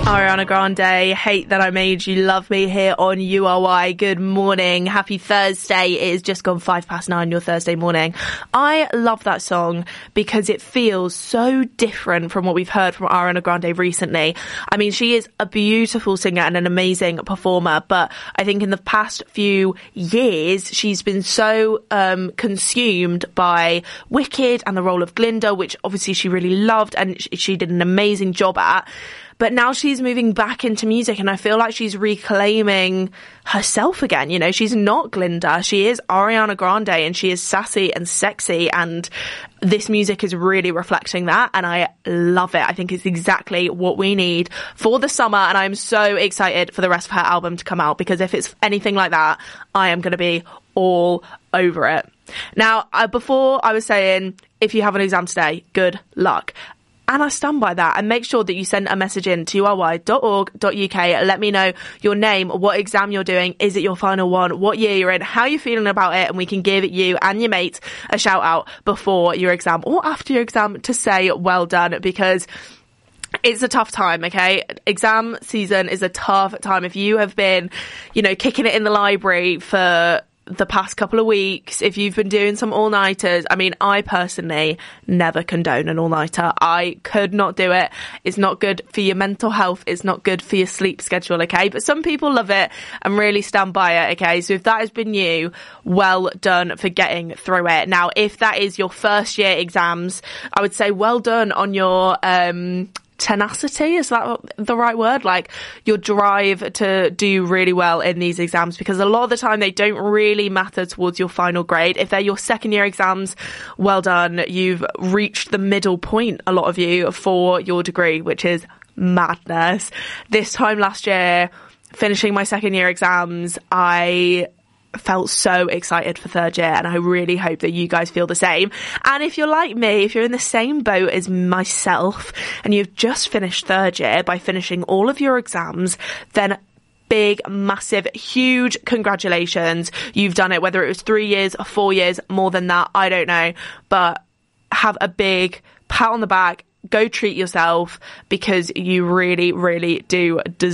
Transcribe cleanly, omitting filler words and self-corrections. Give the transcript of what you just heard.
Ariana Grande, Hate That I Made You Love Me here on URY. Good morning. Happy Thursday. It is just gone 9:05 your Thursday morning. I love that song because it feels so different from what we've heard from Ariana Grande recently. I mean, she is a beautiful singer and an amazing performer, but I think in the past few years, she's been so consumed by Wicked and the role of Glinda, which obviously she really loved and she did an amazing job at. But now she's moving back into music and I feel like she's reclaiming herself again. You know, she's not Glinda. She is Ariana Grande and she is sassy and sexy, and this music is really reflecting that and I love it. I think it's exactly what we need for the summer and I'm so excited for the rest of her album to come out because if it's anything like that, I am going to be all over it. Now, before I was saying, if you have an exam today, good luck. And I stand by that. And make sure that you send a message in to ury.org.uk. Let me know your name, what exam you're doing. Is it your final one? What year you're in? How you're feeling about it? And we can give you and your mates a shout out before your exam or after your exam to say well done, because it's a tough time, okay? Exam season is a tough time. If you have been, kicking it in the library for the past couple of weeks, if you've been doing some all-nighters, I mean, I personally never condone an all-nighter. I could not do it. It's not good for your mental health. It's not good for your sleep schedule, okay? But some people love it and really stand by it, okay? So if that has been you, well done for getting through it. Now, if that is your first year exams, I would say well done on your tenacity, is that the right word? Like your drive to do really well in these exams, because a lot of the time they don't really matter towards your final grade. If they're your second year exams, well done. You've reached the middle point, a lot of you, for your degree, which is madness. This time last year, finishing my second year exams, I felt so excited for third year and I really hope that you guys feel the same. And if you're like me, if you're in the same boat as myself and you've just finished third year by finishing all of your exams, then big, massive, huge congratulations. You've done it, whether it was 3 years or 4 years, more than that, I don't know, but have a big pat on the back. Go treat yourself because you really, really do deserve